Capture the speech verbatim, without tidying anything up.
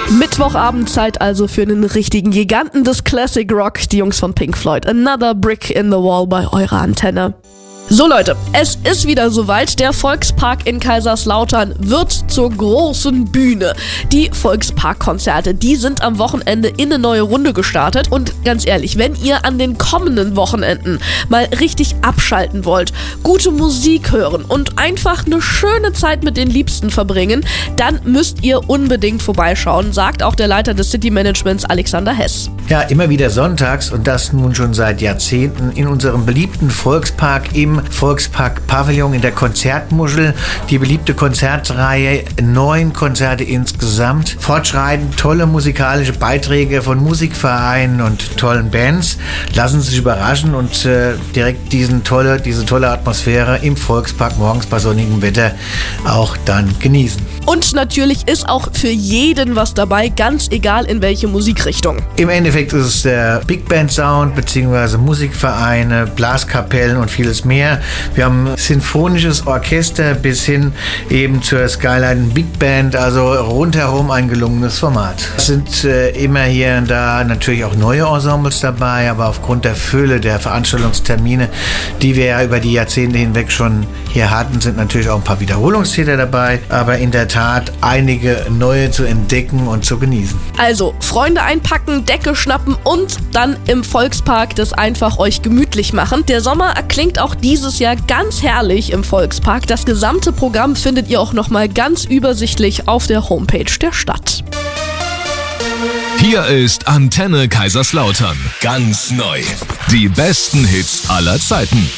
Mittwochabendzeit also für einen richtigen Giganten des Classic Rock, die Jungs von Pink Floyd. Another Brick in the Wall bei eurer Antenne. So Leute, es ist wieder soweit. Der Volkspark in Kaiserslautern wird zur großen Bühne. Die Volksparkkonzerte, die sind am Wochenende in eine neue Runde gestartet. Und ganz ehrlich, wenn ihr an den kommenden Wochenenden mal richtig abschalten wollt, gute Musik hören und einfach eine schöne Zeit mit den Liebsten verbringen, dann müsst ihr unbedingt vorbeischauen, sagt auch der Leiter des City Managements Alexander Hess. Ja, immer wieder sonntags und das nun schon seit Jahrzehnten in unserem beliebten Volkspark im Volkspark Pavillon in der Konzertmuschel. Die beliebte Konzertreihe, neun Konzerte insgesamt. Fortschreitend tolle musikalische Beiträge von Musikvereinen und tollen Bands. Lassen Sie sich überraschen und äh, direkt diesen tolle, diese tolle Atmosphäre im Volkspark morgens bei sonnigem Wetter auch dann genießen. Und natürlich ist auch für jeden was dabei, ganz egal in welche Musikrichtung. Im Endeffekt ist es der Big Band Sound bzw. Musikvereine, Blaskapellen und vieles mehr. Wir haben sinfonisches Orchester bis hin eben zur Skyline Big Band, also rundherum ein gelungenes Format. Es sind äh, immer hier und da natürlich auch neue Ensembles dabei, aber aufgrund der Fülle der Veranstaltungstermine, die wir ja über die Jahrzehnte hinweg schon hier hatten, sind natürlich auch ein paar Wiederholungstäter dabei, aber in der Tat einige neue zu entdecken und zu genießen. Also Freunde einpacken, Decke schnappen und dann im Volkspark das einfach euch gemütlich machen. Der Sommer erklingt auch dieses Jahr ganz herrlich im Volkspark. Das gesamte Programm findet ihr auch nochmal ganz übersichtlich auf der Homepage der Stadt. Hier ist Antenne Kaiserslautern. Ganz neu. Die besten Hits aller Zeiten.